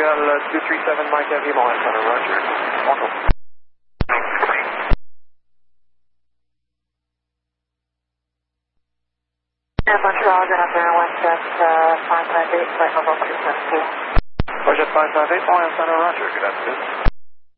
Montreal 237 Mike Heavy, Montreal Center, Roger. Welcome. Montreal, good afternoon, WestJet 558, flight level 272. WestJet 558, Montreal Center, Roger. Good afternoon.